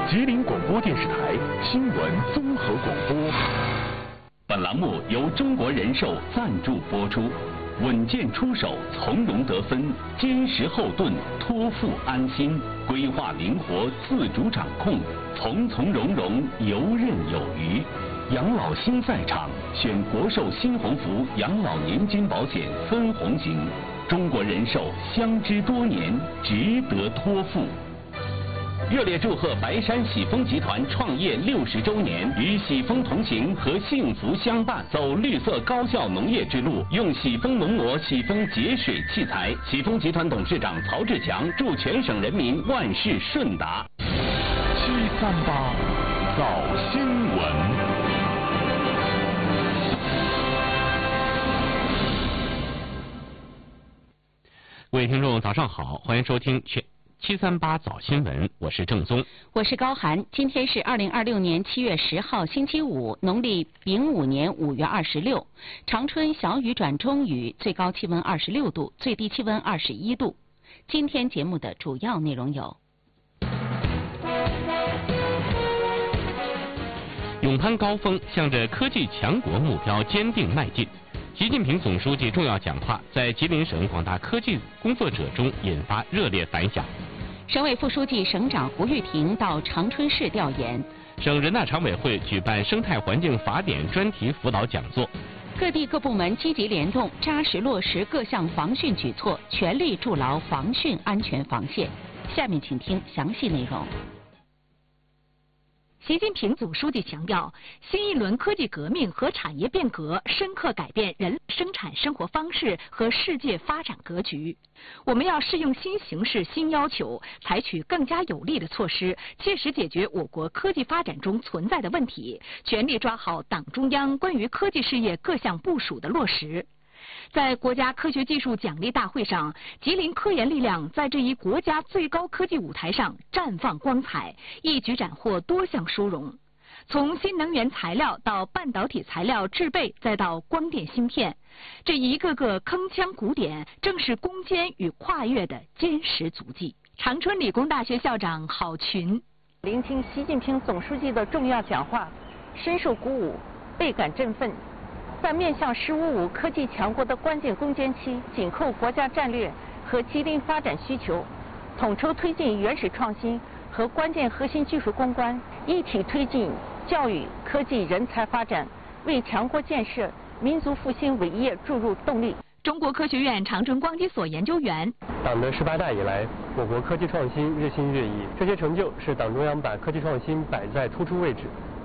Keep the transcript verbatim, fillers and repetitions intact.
吉林广播电视台新闻综合广播。本栏目由中国人寿赞助播出。稳健出手，从容得分，坚实后盾，托付安心，规划灵活，自主掌控，从从容容，游刃有余。养老新赛场，选国寿新鸿福养老年金保险分红型。中国人寿相知多年，值得托付。热烈祝贺白山喜丰集团创业六十周年，与喜丰同行和幸福相伴，走绿色高效农业之路，用喜丰农膜、喜丰节水器材。喜丰集团董事长曹志强祝全省人民万事顺达。七三八早新闻。 各位听众，早上好，欢迎收听全。七三八早新闻，我是郑松， 我是高涵。今天是二零二六年七月十号，星期五，农历丙午年五月二十六。长春小雨转中雨，最高气温二十六度，最低气温二十一度。今天节目的主要内容有： 勇攀高峰，向着科技强国目标坚定迈进。习近平总书记重要讲话在吉林省广大科技工作者中引发热烈反响。 省委副书记、省长胡玉平到长春市调研。 省人大常委会举办生态环境法典专题辅导讲座。 各地各部门积极联动，扎实落实各项防汛举措，全力筑牢防汛安全防线。下面请听详细内容。 习近平总书记强调，新一轮科技革命和产业变革深刻改变人类生产生活方式和世界发展格局。我们要适应新形势、新要求，采取更加有力的措施，切实解决我国科技发展中存在的问题，全力抓好党中央关于科技事业各项部署的落实。在国家科学技术奖励大会上，吉林科研力量在这一国家最高科技舞台上绽放光彩，一举斩获多项殊荣。从新能源材料到半导体材料制备，再到光电芯片，这一个个铿锵鼓点，正是攻坚与跨越的坚实足迹。长春理工大学校长郝群： 聆听习近平总书记的重要讲话，深受鼓舞，倍感振奋。在面向“十五五”科技强国的关键攻坚期，紧扣国家战略和吉林发展需求，统筹推进原始创新和关键核心技术攻关，一体推进教育、科技、人才发展，为强国建设、民族复兴伟业注入动力。 中国科学院长春光机所研究员： 党的十八大以来，我国科技创新日新月异，这些成就是党中央把科技创新摆在突出位置，